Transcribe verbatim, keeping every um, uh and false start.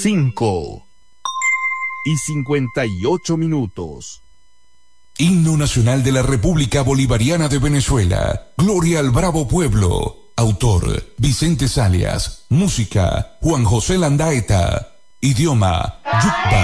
cinco y cincuenta y ocho minutos. Himno Nacional de la República Bolivariana de Venezuela. Gloria al bravo pueblo. Autor, Vicente Salias. Música, Juan José Landaeta. Idioma, Yucpa.